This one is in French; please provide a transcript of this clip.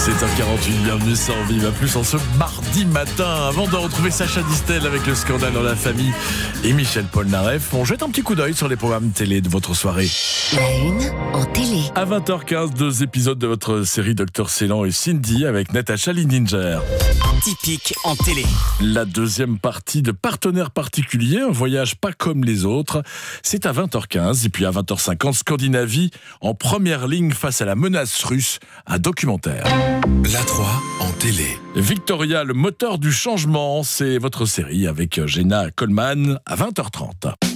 7h48, bienvenue sur Vive à Plus en ce mardi matin. Avant de retrouver Sacha Distel avec le scandale dans la famille et Michel Polnareff, on jette un petit coup d'œil sur les programmes télé de votre soirée. La une en télé. À 20h15, 2 épisodes de votre série Dr Ceylan et Cindy avec Natacha Lindinger. Typique en télé. La deuxième partie de Partenaires particuliers, un voyage pas comme les autres. C'est à 20h15 et puis à 20h50, Scandinavie en première ligne face à la menace russe, un documentaire. La 3 en télé. Victoria, le moteur du changement, c'est votre série avec Jenna Coleman à 20h30.